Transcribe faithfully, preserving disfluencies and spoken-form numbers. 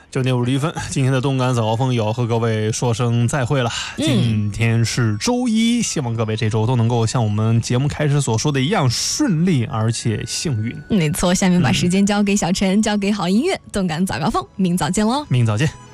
九点五十一分，今天的动感早高峰也要和各位说声再会了。今天是周一，希望各位这周都能够像我们节目开始所说的一样顺利而且幸运。 没错，下面把时间交给小陈，交给好音乐。动感早高峰，明早见喽！ 明早见。